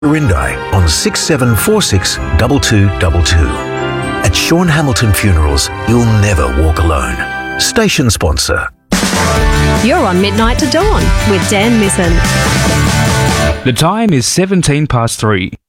Rindai on 6746 2222. At Sean Hamilton Funerals, you'll never walk alone. Station sponsor. You're on Midnight to Dawn with Dan Misson. The time is 3:17.